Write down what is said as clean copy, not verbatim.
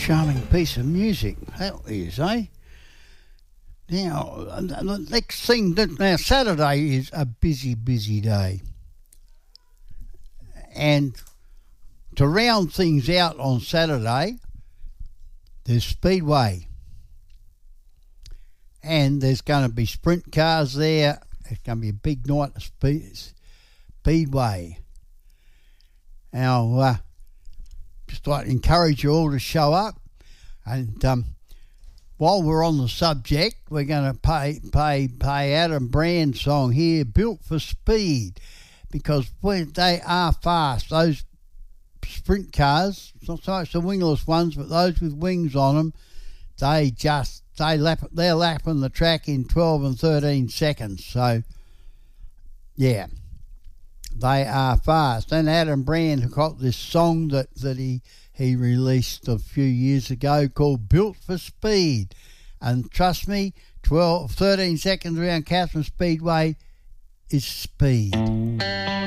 Charming piece of music, that is, eh? Now, the next thing, now Saturday is a busy, busy day. And to round things out on Saturday, there's Speedway. And there's going to be sprint cars there. It's going to be a big night of Speedway. Now, just like to encourage you all to show up. And while we're on the subject, we're going to play Adam Brand's song here, Built for Speed, because they are fast. Those sprint cars, not so much the wingless ones, but those with wings on them, they're lapping the track in 12 and 13 seconds. So, yeah, they are fast. And Adam Brand got this song that he released a few years ago called Built for Speed. And trust me, 13 seconds around Catherine Speedway is speed.